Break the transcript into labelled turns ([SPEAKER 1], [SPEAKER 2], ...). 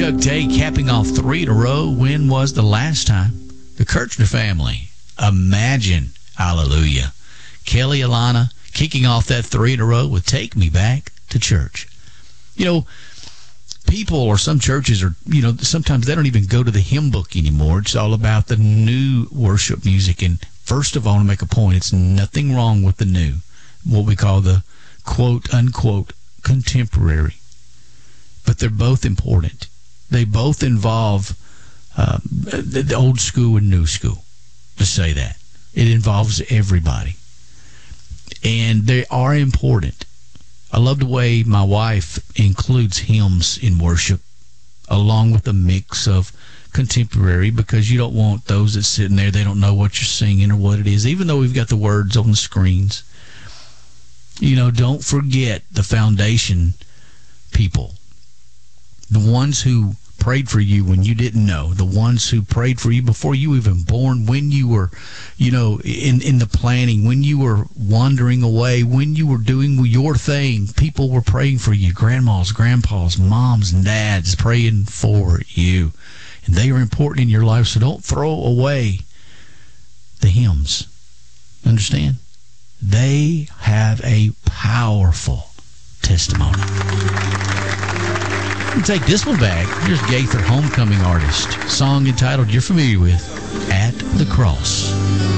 [SPEAKER 1] Chuck Day capping off 3 in a row. When was the last time? The Kirchner family. Imagine. Hallelujah. Kelly Alana kicking off that 3 in a row with Take Me Back to Church. You know, people or some churches are, sometimes they don't even go to the hymn book anymore. It's all about the new worship music. And first of all, to make a point, it's nothing wrong with the new, what we call the quote unquote contemporary. But they're both important. They both involve the old school and new school, to say that. It involves everybody. And they are important. I love the way my wife includes hymns in worship along with a mix of contemporary, because you don't want those that sitting there, they don't know what you're singing or what it is, even though we've got the words on the screens. Don't forget the foundation people, the ones who prayed for you when you didn't know, the ones who prayed for you before you even born, when you were, in the planning, when you were wandering away, when you were doing your thing, people were praying for you. Grandmas, grandpas, moms, and dads praying for you. And they are important in your life, so don't throw away the hymns. Understand? They have a powerful testimony. We'll take this one back. Here's Gaither Homecoming Artist. Song entitled, you're familiar with, At the Cross.